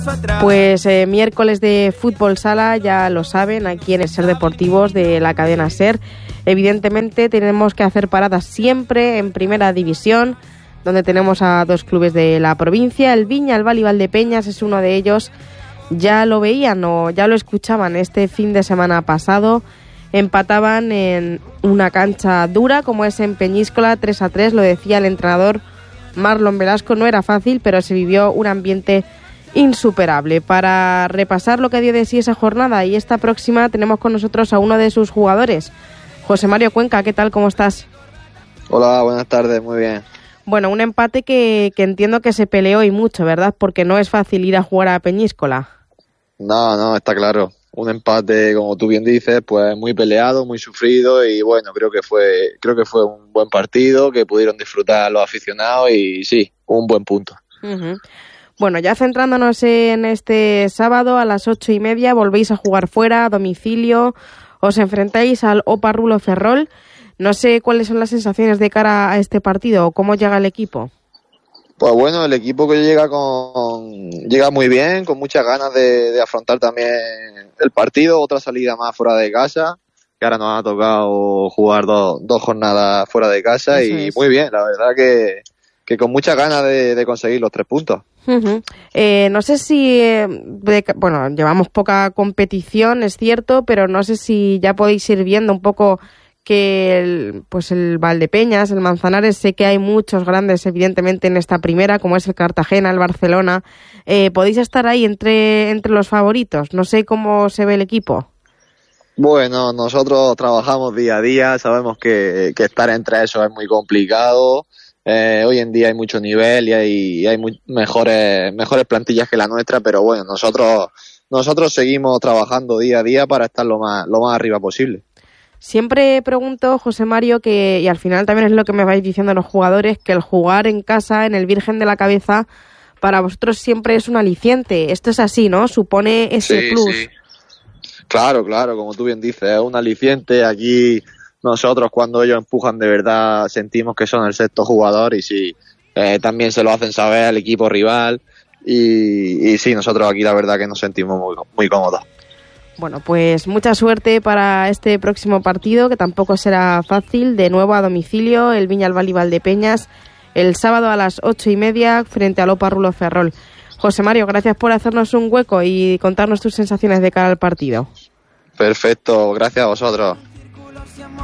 Pues miércoles de fútbol sala, ya lo saben, aquí en el Ser Deportivos de la cadena Ser. Evidentemente tenemos que hacer paradas siempre en primera división, donde tenemos a dos clubes de la provincia. El Viñalbal y Valdepeñas es uno de ellos. Ya lo veían o ya lo escuchaban este fin de semana pasado. Empataban en una cancha dura como es en Peñíscola, 3-3, lo decía el entrenador Marlon Velasco. No era fácil, pero se vivió un ambiente insuperable. Para repasar lo que dio de sí esa jornada y esta próxima, tenemos con nosotros a uno de sus jugadores, José Mario Cuenca. ¿Qué tal? ¿Cómo estás? Hola, buenas tardes, muy bien. Bueno, un empate que entiendo que se peleó y mucho, ¿verdad? Porque no es fácil ir a jugar a Peñíscola. No, está claro. Un empate, como tú bien dices, pues muy peleado, muy sufrido y bueno, creo que fue un buen partido, que pudieron disfrutar los aficionados y sí, un buen punto. Uh-huh. Bueno, ya centrándonos en este sábado a las 8:30, volvéis a jugar fuera, a domicilio, os enfrentáis al Opa Rulo Ferrol. No sé cuáles son las sensaciones de cara a este partido o cómo llega el equipo. Pues bueno, el equipo que llega muy bien, con muchas ganas de afrontar también el partido, otra salida más fuera de casa, que ahora nos ha tocado jugar dos jornadas fuera de casa. Eso y es. Muy bien, la verdad que con muchas ganas de conseguir los 3 puntos. Uh-huh. No sé si, llevamos poca competición, es cierto, pero no sé si ya podéis ir viendo un poco que el Valdepeñas, el Manzanares, sé que hay muchos grandes evidentemente en esta primera, como es el Cartagena, el Barcelona. ¿Podéis estar ahí entre los favoritos? No sé cómo se ve el equipo. Bueno, nosotros trabajamos día a día, sabemos que estar entre esos es muy complicado. Hoy en día hay mucho nivel y hay mejores plantillas que la nuestra, pero bueno, nosotros seguimos trabajando día a día para estar lo más arriba posible. Siempre pregunto, José Mario, y al final también es lo que me vais diciendo los jugadores, que el jugar en casa, en el Virgen de la Cabeza, para vosotros siempre es un aliciente. Esto es así, ¿no? Supone ese plus. Sí. Claro, como tú bien dices, es un aliciente. Aquí nosotros cuando ellos empujan de verdad sentimos que son el sexto jugador y sí, también se lo hacen saber al equipo rival y sí, nosotros aquí la verdad que nos sentimos muy, muy cómodos. Bueno, pues mucha suerte para este próximo partido, que tampoco será fácil. De nuevo a domicilio, el Viñalbal y Valdepeñas, el sábado a las 8:30 frente al Opa Rulo Ferrol. José Mario, gracias por hacernos un hueco y contarnos tus sensaciones de cara al partido. Perfecto, gracias a vosotros.